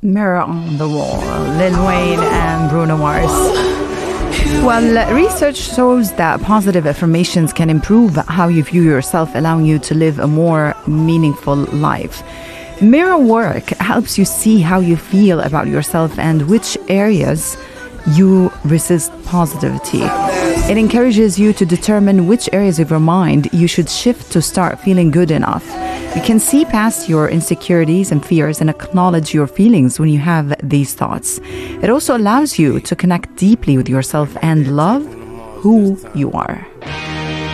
Mirror on the Wall, Lil Wayne and Bruno Mars. Well, research shows that positive affirmations can improve how you view yourself, allowing you to live a more meaningful life. Mirror work helps you see how you feel about yourself and which areas you resist positivity. It encourages you to determine which areas of your mind you should shift to start feeling good enough. You can see past your insecurities and fears and acknowledge your feelings when you have these thoughts. It also allows you to connect deeply with yourself and love who you are.